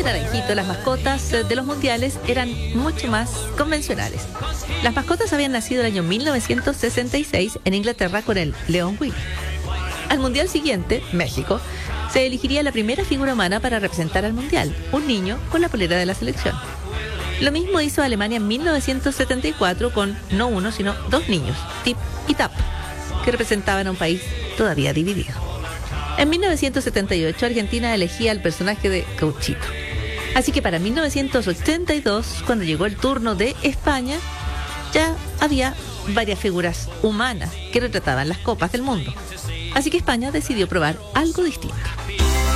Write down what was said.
este naranjito, las mascotas de los mundiales eran mucho más convencionales. Las mascotas habían nacido el año 1966 en Inglaterra con el León Willy. Al mundial siguiente, México, se elegiría la primera figura humana para representar al mundial, un niño con la polera de la selección. Lo mismo hizo Alemania en 1974 con no uno, sino dos niños, Tip y Tap, que representaban a un país todavía dividido. En 1978 Argentina elegía al personaje de Gauchito. Así que para 1982, cuando llegó el turno de España, ya había varias figuras humanas que retrataban las copas del mundo. Así que España decidió probar algo distinto.